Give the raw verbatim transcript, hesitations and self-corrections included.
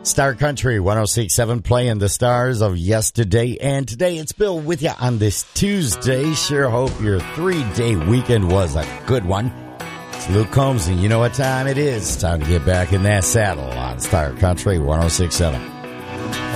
Star Country one oh six point seven playing the stars of yesterday and today. It's Bill with you on this Tuesday. Sure hope your three-day weekend was a good one. It's Luke Combs, and you know what time it is. Time to get back in that saddle on Star Country one oh six point seven.